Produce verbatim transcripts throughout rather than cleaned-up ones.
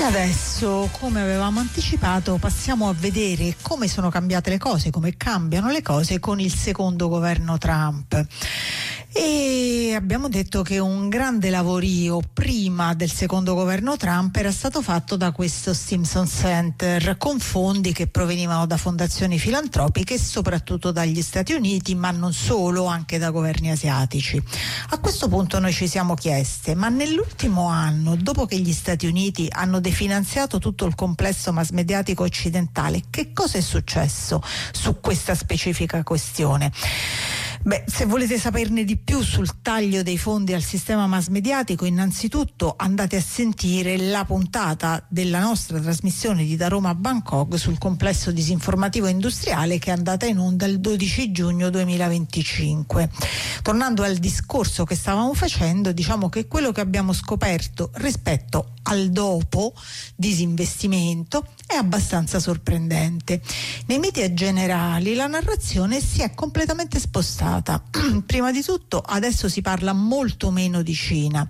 adesso, come avevamo anticipato, passiamo a vedere come sono cambiate le cose, come cambiano le cose con il secondo governo Trump. E abbiamo detto che un grande lavorio prima del secondo governo Trump era stato fatto da questo Stimson Center, con fondi che provenivano da fondazioni filantropiche e soprattutto dagli Stati Uniti, ma non solo, anche da governi asiatici. A questo punto noi ci siamo chieste: ma nell'ultimo anno, dopo che gli Stati Uniti hanno definanziato tutto il complesso mass mediatico occidentale, che cosa è successo su questa specifica questione? Beh, se volete saperne di più sul taglio dei fondi al sistema mass mediatico, innanzitutto andate a sentire la puntata della nostra trasmissione di Da Roma a Bangkok sul complesso disinformativo industriale, che è andata in onda il dodici giugno duemilaventicinque. Tornando al discorso che stavamo facendo, diciamo che quello che abbiamo scoperto rispetto al dopo disinvestimento è abbastanza sorprendente. Nei media generali la narrazione si è completamente spostata. Prima di tutto, adesso si parla molto meno di Cina.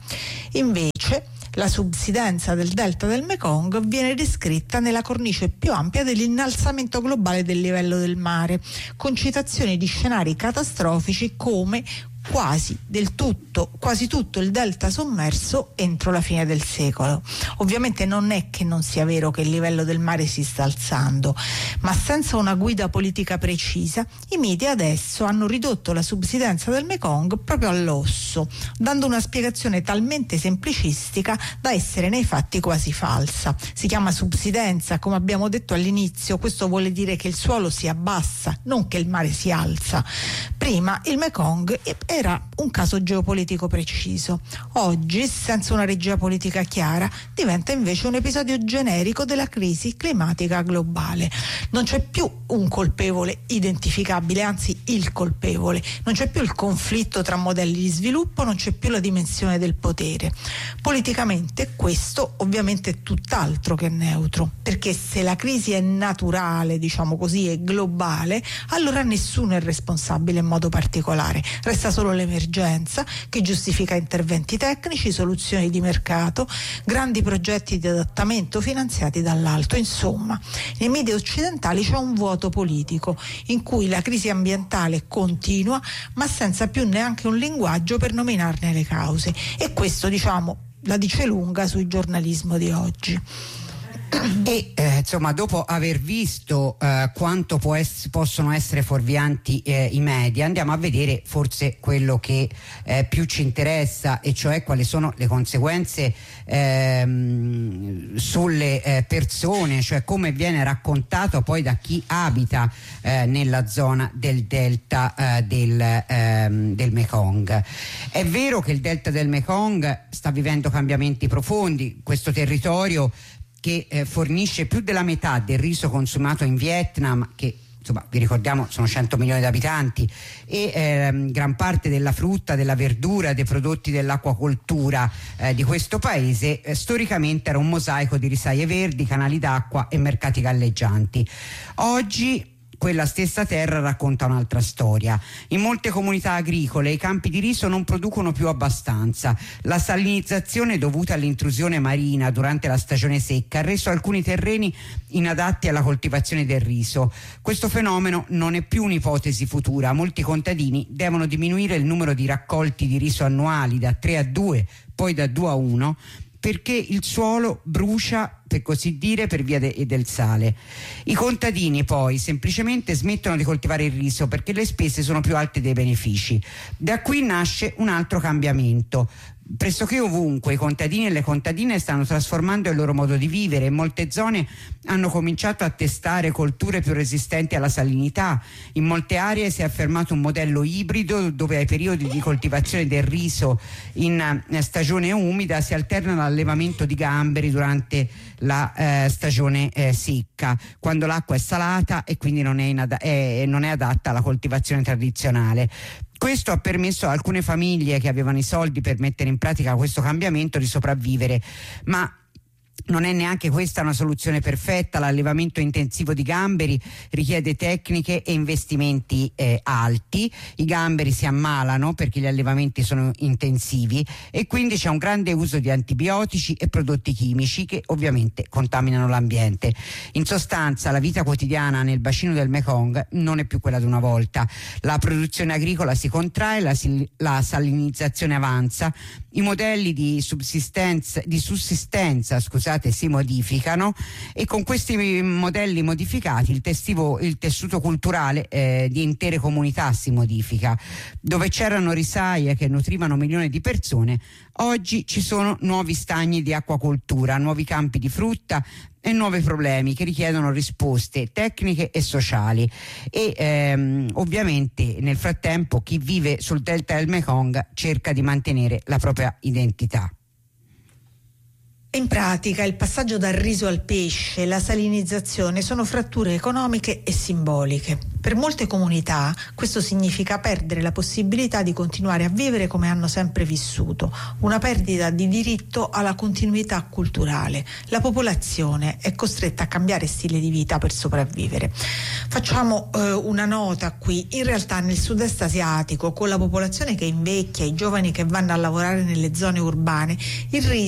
Invece la subsidenza del delta del Mekong viene descritta nella cornice più ampia dell'innalzamento globale del livello del mare, con citazioni di scenari catastrofici come quasi del tutto, quasi tutto il delta sommerso entro la fine del secolo. Ovviamente non è che non sia vero che il livello del mare si sta alzando, ma senza una guida politica precisa, i media adesso hanno ridotto la subsidenza del Mekong proprio all'osso, dando una spiegazione talmente semplicistica da essere nei fatti quasi falsa. Si chiama subsidenza, come abbiamo detto all'inizio, questo vuole dire che il suolo si abbassa, non che il mare si alza. Prima il Mekong era un caso geopolitico preciso. Oggi, senza una regia politica chiara, diventa invece un episodio generico della crisi climatica globale. Non c'è più un colpevole identificabile, anzi il colpevole. Non c'è più il conflitto tra modelli di sviluppo, non c'è più la dimensione del potere. Politicamente questo ovviamente è tutt'altro che neutro, perché se la crisi è naturale, diciamo così, è globale, allora nessuno è responsabile in modo particolare. Resta solo l'emergenza, che giustifica interventi tecnici, soluzioni di mercato, grandi progetti di adattamento finanziati dall'alto. Insomma, nei media occidentali c'è un vuoto politico in cui la crisi ambientale continua, ma senza più neanche un linguaggio per nominarne le cause. E questo, diciamo, la dice lunga sul giornalismo di oggi. E eh, insomma, dopo aver visto eh, quanto può ess- possono essere fuorvianti eh, i media, andiamo a vedere forse quello che eh, più ci interessa, e cioè quali sono le conseguenze ehm, sulle eh, persone, cioè come viene raccontato poi da chi abita eh, nella zona del delta eh, del, ehm, del Mekong. È vero che il delta del Mekong sta vivendo cambiamenti profondi. Questo territorio, che eh, fornisce più della metà del riso consumato in Vietnam, che insomma vi ricordiamo sono cento milioni di abitanti, e ehm, gran parte della frutta, della verdura, dei prodotti dell'acquacoltura eh, di questo paese eh, storicamente era un mosaico di risaie verdi, canali d'acqua e mercati galleggianti. Oggi quella stessa terra racconta un'altra storia. In molte comunità agricole i campi di riso non producono più abbastanza. La salinizzazione dovuta all'intrusione marina durante la stagione secca ha reso alcuni terreni inadatti alla coltivazione del riso. Questo fenomeno non è più un'ipotesi futura. Molti contadini devono diminuire il numero di raccolti di riso annuali da tre a due, poi da due a uno, perché il suolo brucia, per così dire, per via de- del sale. I contadini poi semplicemente smettono di coltivare il riso perché le spese sono più alte dei benefici. Da qui nasce un altro cambiamento. Pressoché ovunque i contadini e le contadine stanno trasformando il loro modo di vivere. In molte zone hanno cominciato a testare colture più resistenti alla salinità. In molte aree si è affermato un modello ibrido dove ai periodi di coltivazione del riso in stagione umida si alterna l'allevamento di gamberi durante la eh, stagione eh, secca, quando l'acqua è salata e quindi non è, inada- è, non è adatta alla coltivazione tradizionale. Questo ha permesso a alcune famiglie che avevano i soldi per mettere in pratica questo cambiamento di sopravvivere, ma Non è neanche questa una soluzione perfetta. L'allevamento intensivo di gamberi richiede tecniche e investimenti eh, alti. I gamberi si ammalano perché gli allevamenti sono intensivi e quindi c'è un grande uso di antibiotici e prodotti chimici che ovviamente contaminano l'ambiente. In sostanza, la vita quotidiana nel bacino del Mekong non è più quella di una volta. La produzione agricola si contrae, la, la salinizzazione avanza, i modelli di sussistenza, di sussistenza scusate, si modificano e con questi modelli modificati il, testivo, il tessuto culturale eh, di intere comunità si modifica. Dove c'erano risaie che nutrivano milioni di persone, oggi ci sono nuovi stagni di acquacoltura, nuovi campi di frutta e nuovi problemi che richiedono risposte tecniche e sociali e ehm, ovviamente nel frattempo chi vive sul delta del Mekong cerca di mantenere la propria identità. In pratica il passaggio dal riso al pesce, la salinizzazione sono fratture economiche e simboliche. Per molte comunità questo significa perdere la possibilità di continuare a vivere come hanno sempre vissuto, una perdita di diritto alla continuità culturale. La popolazione è costretta a cambiare stile di vita per sopravvivere. Facciamo eh, una nota qui: in realtà nel sud-est asiatico, con la popolazione che invecchia, i giovani che vanno a lavorare nelle zone urbane, il riso